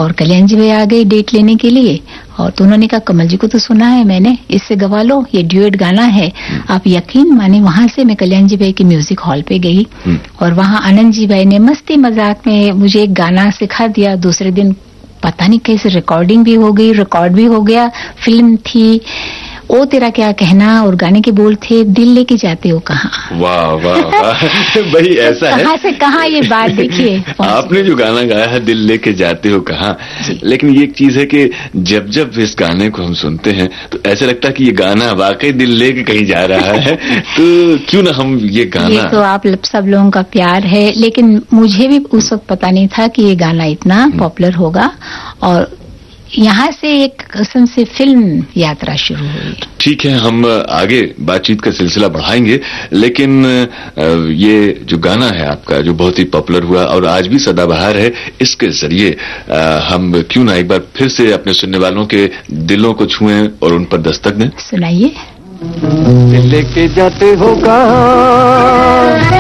और कल्याण जी भाई आ गए डेट लेने के लिए, और तो उन्होंने कहा कमल जी को तो सुना है मैंने, इससे गवा लो, ये ड्यूएट गाना है। आप यकीन माने वहां से मैं कल्याण जी भाई के म्यूजिक हॉल पे गई और वहां आनंद जी भाई ने मस्ती मजाक में मुझे एक गाना सिखा दिया। दूसरे दिन पता नहीं कैसे रिकॉर्डिंग भी हो गई, रिकॉर्ड भी हो गया, फिल्म थी ओ तेरा क्या कहना, और गाने के बोल थे दिल लेके जाते हो कहाँ। वाह वाह वाह भाई ऐसा है, कहाँ से कहाँ ये बात देखिए। आपने जो गाना गाया है दिल लेके जाते हो कहाँ, लेकिन ये एक चीज है कि जब जब इस गाने को हम सुनते हैं तो ऐसा लगता है कि ये गाना वाकई दिल लेके कहीं जा रहा है। तो क्यों ना हम ये गाना, ये तो आप सब लोगों का प्यार है, लेकिन मुझे भी उस वक्त पता नहीं था कि ये गाना इतना पॉपुलर होगा, और यहाँ से एक किस्म से फिल्म यात्रा शुरू हुई। ठीक है, हम आगे बातचीत का सिलसिला बढ़ाएंगे, लेकिन ये जो गाना है आपका जो बहुत ही पॉपुलर हुआ और आज भी सदाबहार है, इसके जरिए हम क्यों ना एक बार फिर से अपने सुनने वालों के दिलों को छुएं और उन पर दस्तक दें। सुनाइए। दिल लेके जाते हो कहाँ